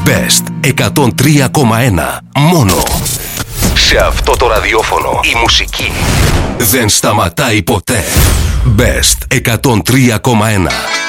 Best 103,1. Μόνο σε αυτό το ραδιόφωνο η μουσική δεν σταματάει ποτέ. Best 103,1.